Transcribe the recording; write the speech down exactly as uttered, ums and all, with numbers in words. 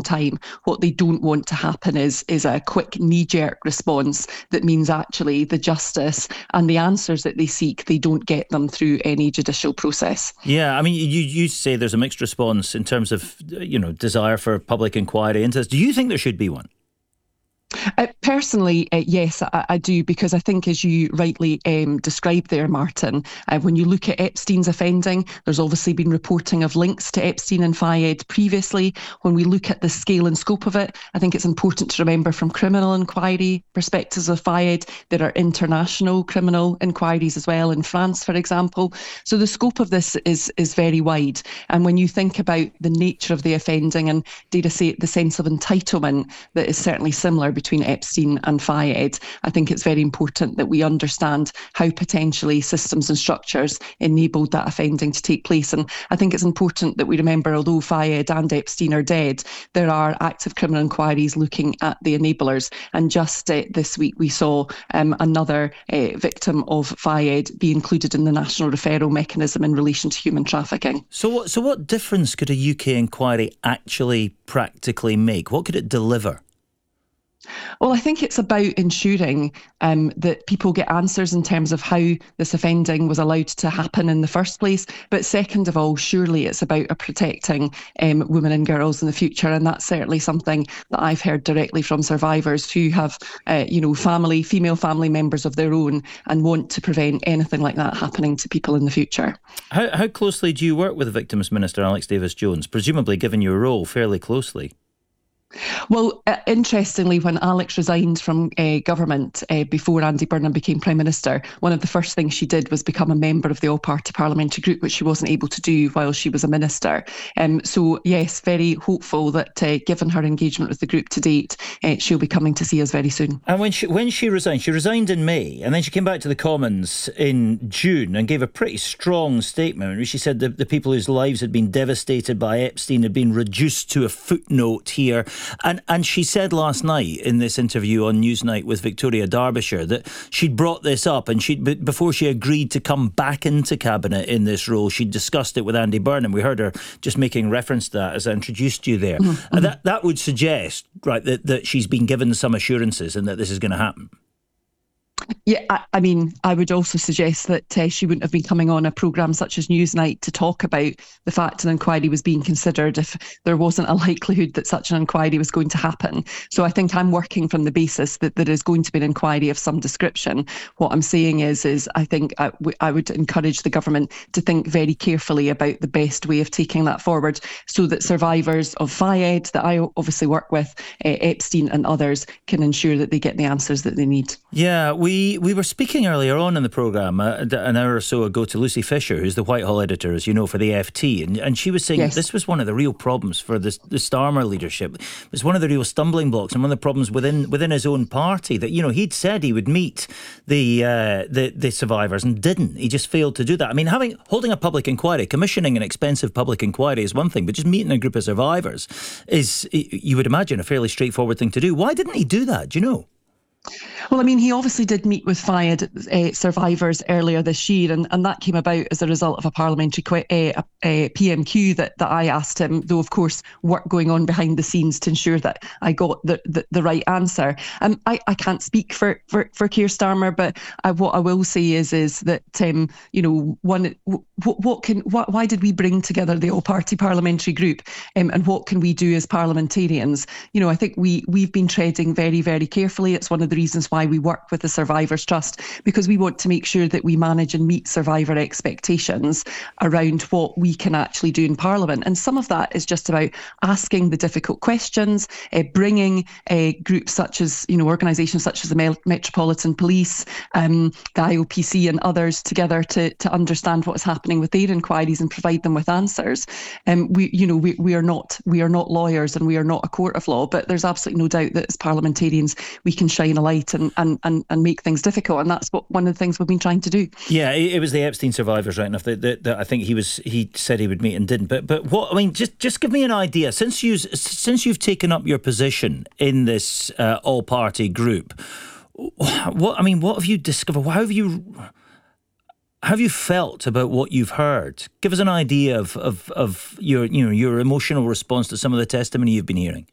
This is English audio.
time. What they don't want to happen is, is a quick knee-jerk response that means actually the justice and the answers that they seek, they don't get them through any judicial process. Yeah, I mean, you, you say there's a mixed response in terms of, you know, desire for public inquiry into this. Do you think there should be one? Uh, personally, uh, yes, I, I do, because I think, as you rightly um, described there, Martin, uh, when you look at Epstein's offending, there's obviously been reporting of links to Epstein and Fayed previously. When we look at the scale and scope of it, I think it's important to remember from criminal inquiry perspectives of Fayed, there are international criminal inquiries as well, in France, for example. So the scope of this is, is very wide. And when you think about the nature of the offending and, dare I say, the sense of entitlement that is certainly similar between Epstein and Fayed, I think it's very important that we understand how potentially systems and structures enabled that offending to take place. And I think it's important that we remember, although Fayed and Epstein are dead, there are active criminal inquiries looking at the enablers. And just uh, this week we saw um, another uh, victim of Fayed be included in the national referral mechanism in relation to human trafficking. So what, so what difference could a U K inquiry actually practically make? What could it deliver? Well, I think it's about ensuring um, that people get answers in terms of how this offending was allowed to happen in the first place. But second of all, surely it's about uh, protecting um, women and girls in the future. And that's certainly something that I've heard directly from survivors who have, uh, you know, family, female family members of their own, and want to prevent anything like that happening to people in the future. How, how closely do you work with the Victims Minister, Alex Davis-Jones? Presumably, given your role, fairly closely. Well, uh, interestingly, when Alex resigned from uh, government uh, before Andy Burnham became Prime Minister, one of the first things she did was become a member of the All-Party Parliamentary Group, which she wasn't able to do while she was a minister. Um, so, yes, very hopeful that uh, given her engagement with the group to date, uh, she'll be coming to see us very soon. And when she, when she resigned, she resigned in May, and then she came back to the Commons in June and gave a pretty strong statement where she said that the people whose lives had been devastated by Epstein had been reduced to a footnote here. And and she said last night in this interview on Newsnight with Victoria Derbyshire that she'd brought this up, and she before she agreed to come back into Cabinet in this role, she'd discussed it with Andy Burnham. We heard her just making reference to that as I introduced you there. Mm-hmm. And that, that would suggest, right, that, that she's been given some assurances and that this is going to happen. Yeah, I, I mean, I would also suggest that uh, she wouldn't have been coming on a programme such as Newsnight to talk about the fact an inquiry was being considered if there wasn't a likelihood that such an inquiry was going to happen. So I think I'm working from the basis that there is going to be an inquiry of some description. What I'm saying is, is I think I, w- I would encourage the government to think very carefully about the best way of taking that forward so that survivors of Fayed, that I obviously work with, uh, Epstein and others, can ensure that they get the answers that they need. Yeah, we We we were speaking earlier on in the programme, uh, an hour or so ago, to Lucy Fisher, who's the Whitehall editor, as you know, for the F T, and, and she was saying yes. This was one of the real problems for this, the Starmer leadership. It was one of the real stumbling blocks and one of the problems within within his own party that, you know, he'd said he would meet the uh, the, the survivors and didn't. He just failed to do that. I mean, having holding a public inquiry, commissioning an expensive public inquiry is one thing, but just meeting a group of survivors is, you would imagine, a fairly straightforward thing to do. Why didn't he do that? Do you know? Well, I mean, he obviously did meet with Fayed uh, survivors earlier this year, and, and that came about as a result of a parliamentary qu- uh, uh, P M Q that, that I asked him, though, of course, work going on behind the scenes to ensure that I got the, the, the right answer. Um, I, I can't speak for, for, for Keir Starmer, but I, what I will say is is that, um, you know, one, what, what can, what, why did we bring together the all-party parliamentary group, um, and what can we do as parliamentarians? You know, I think we, we've been treading very, very carefully. It's one of the reasons why we work with the Survivors Trust, because we want to make sure that we manage and meet survivor expectations around what we can actually do in Parliament. And some of that is just about asking the difficult questions, uh, bringing uh, groups such as, you know, organisations such as the Mel- Metropolitan Police, um, the I O P C and others together to, to understand what is happening with their inquiries and provide them with answers. Um, we, you know, we, we are not we are not lawyers and we are not a court of law, but there's absolutely no doubt that as parliamentarians we can shine a light and And, and, and make things difficult, and that's what one of the things we've been trying to do. Yeah, it, it was the Epstein survivors, right enough, that, that, that I think he was he said he would meet and didn't. But but what I mean, just just give me an idea. Since you since you've taken up your position in this uh, all-party group, what I mean, what have you discovered? How have you how have you felt about what you've heard? Give us an idea of of, of your you know your emotional response to some of the testimony you've been hearing.